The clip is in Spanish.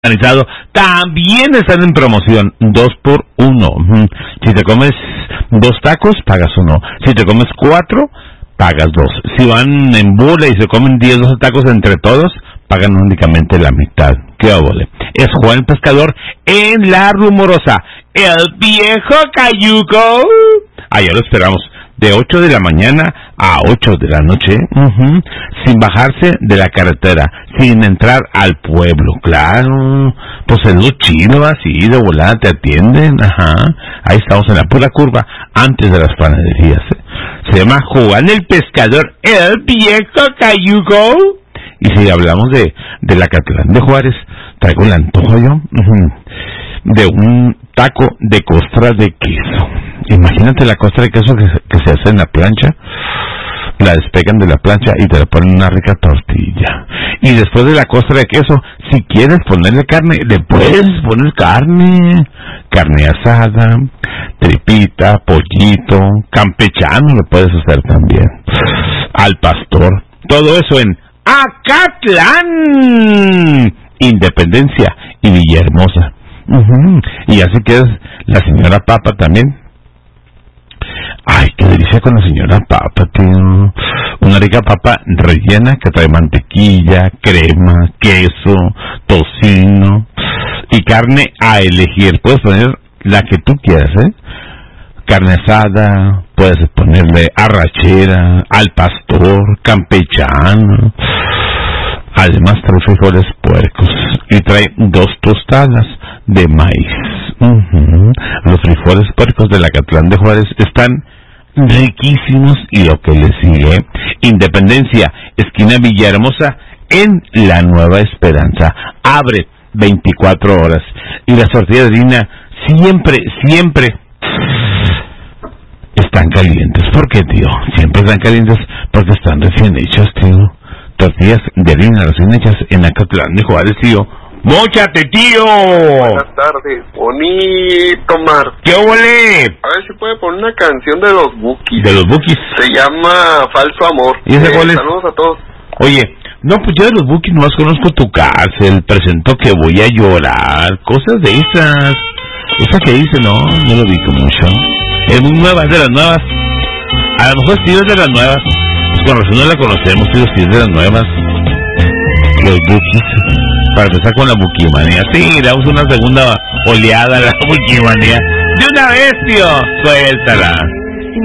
organizado, también están en promoción, 2 por 1. Si te comes 2 tacos, pagas 1. Si te comes 4, pagas 2. Si van en bola y se comen 10, 12 tacos entre todos, pagan únicamente la mitad. ¡Qué óvole! Es Juan el Pescador en La Rumorosa, el viejo cayuco. Allá lo esperamos, de 8 de la mañana a 8 de la noche, sin bajarse de la carretera, sin entrar al pueblo, claro, pues es lo chido, así, de volada te atienden, ahí estamos en la pura curva, antes de las panaderías, se llama Juan el Pescador, el viejo cayuco. Y si hablamos de la Catlán de Juárez, traigo el antojo yo, de un taco de costra de queso. Imagínate la costra de queso que se hace en la plancha, la despegan de la plancha y te la ponen en una rica tortilla. Y después de la costra de queso, si quieres ponerle carne, le puedes poner carne asada, tripita, pollito, campechano le puedes hacer también, al pastor, todo eso en Acatlán, Independencia y Villahermosa. Y así que es la señora Papa también. Ay, qué delicia con la señora Papa, tío. Una rica papa rellena que trae mantequilla, crema, queso, tocino y carne a elegir. Puedes poner la que tú quieras, carne asada, puedes ponerle arrachera, al pastor, campechano. Además trae frijoles puercos y trae 2 tostadas de maíz. Los frijoles puercos de la Catlán de Juárez están riquísimos. Y lo que le sigue, Independencia, esquina Villahermosa, en La Nueva Esperanza. Abre 24 horas. Y las tortillas de harina siempre están calientes. ¿Por qué, tío? Siempre están calientes porque están recién hechas, tío. Tortillas de harina recién hechas en Acatlán de Juárez, tío. ¡Móchate, tío! Buenas tardes, bonito Mar. ¿Qué ole? A ver si puede poner una canción de los Bukis. ¿De los Bukis? Se llama Falso Amor. ¿Y ese cuál es? Saludos a todos. Oye, no, pues yo de los Bukis nomás conozco Tu Cárcel, Presento que voy a llorar, cosas de esas. Esa que dice, no lo vi mucho. Es muy nueva, es de las nuevas. A lo mejor sí es de las nuevas. Con razón no la conocemos, pero sí es de las nuevas. Los Bukis. Para empezar con la buquimanía. Sí, damos una segunda oleada a la buquimanía. De una vez, tío. Suéltala.